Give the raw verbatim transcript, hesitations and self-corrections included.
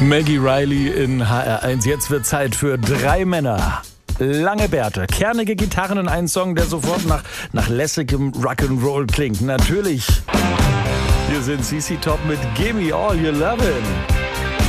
Maggie Riley in H R eins. Jetzt wird Zeit für drei Männer. Lange Bärte, kernige Gitarren in einen Song, der sofort nach, nach lässigem Rock'n'Roll klingt. Natürlich, hier sind C C Top mit Gimme All Your Lovin'.